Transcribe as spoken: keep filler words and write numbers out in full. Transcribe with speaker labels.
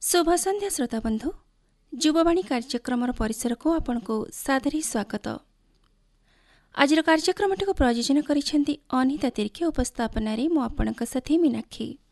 Speaker 1: शुभ संध्या श्रोता बंधु युववाणी कार्यक्रम परिसर को आपण को सादरी स्वागत। आज कार्यक्रम टी प्रयोजन करिसेंती अनिता तिर्की उपस्थापन मु आपणक साथी मीनाक्षी।